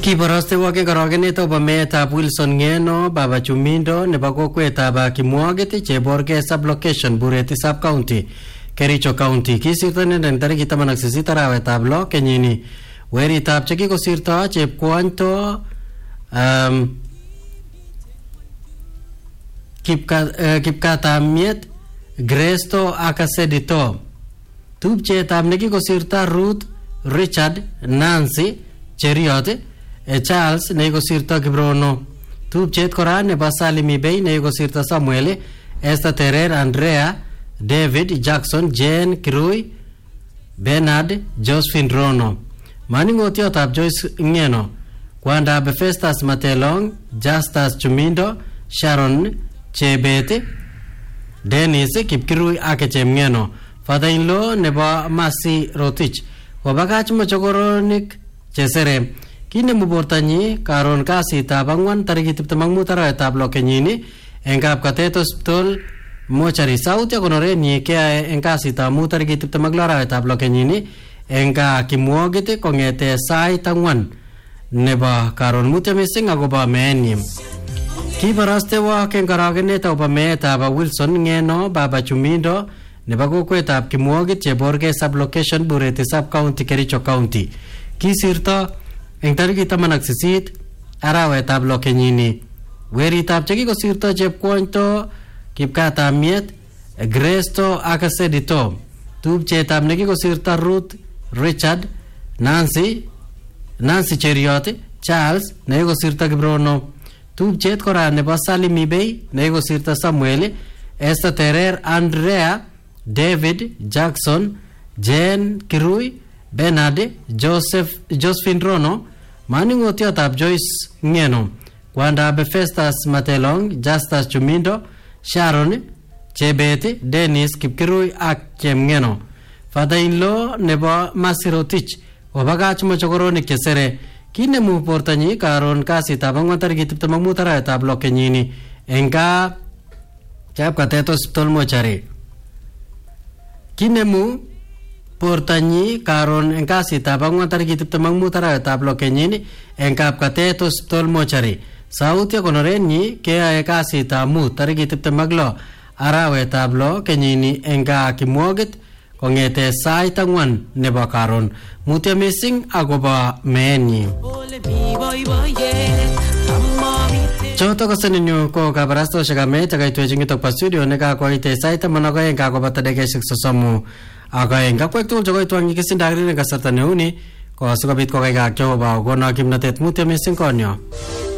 Kibaraste wake karagenet oba meetab Wilson Ngeno Baba Chumindo nebo kokwetab Kimwogit cheborge sublocation Bureti sub county Kericho county kisirto nenden tarikit 18 arawetab 6 kenyini weritab chekikosirto chepkwonyto kipkatamiet Gresto Akasedito tupchetab nekikosirto Ruth Richard Nancy Cheriot Charles nekikosirto Kibrono tupchet kora nebo Salimi Bey nekikosirto Samuel Esther Terer Andrea David Jackson Jane Kirui Bernard Josephine Rono maningotiotab Joyce Ngeno kwandab Festus Matelong Justus Chumindo Sharon Chebet Dennis Kipkirui ake Chemngeno father-in-law nebo Masi Rotich wabakach mochokoronik chesere kinemu bortanyi karon kasitab angwan tarikit 25 arawetab 6 kenyini eng Kapkatet Hospital Mochari South yakonorenyi keae eng kasitab 5 tarikit 26 arawetab 6 kenyini eng Kimwogit kongete sait 4 nebo karon mutyo mising akobo meenyi. Kibarastewok eng karagenet akobo meetab Wilson Ngeno Baba Chumindo nebo kokwetab Kimwogit cheborge sublocation Bureti sub county Kericho county kisirto eng tarikit 18 arawetab 6 kenyini weritab chekikosirto chepkwonyto kipkatamiet Gresto Akasedito tupchetab nekikosirto Ruth Richard Nancy Cheriot Charles nekikosirto Kibrono tupchet kora nebo Salimi Bey nekikosirto Samuel Esther Terer Andrea David Jackson Jane Kirui Bernard Josephine Rono maningotiotab Joyce Ngeno kwandab Festus Matelong Justus Chumindo Sharon Chebet Dennis Kipkirui ak Chemngeno father-in-law nebo Masirotich wabakach mochokoronik chesere kinemu bortanyi karon kasitab 4 tarikit 25 arawetab 6 kenyini eng Kapkatet Hospital Mochari kinemu bortanyi karon eng kasitab 4 tarikit 25 arawetab 6 kenyini eng Kapkatet Hospital Mochari South yakonorenyi keae kasitab 5 tarikit 26 arawetab 6 kenyini eng Kimwogit kongete sait 4 nebo karon mutyo mising akobo meenyi. Choto koseninyu ko kabarastoshek amet akaitwech ngitok pa studio nekakoite sait 12 kakobata dakikaishek 30 akaeng kakwek tugul chekoitwang nyikisindo ak riren kasarta neuni ko asikobit kokaikak Jehova kokono kimnatet mutyo mising konyo.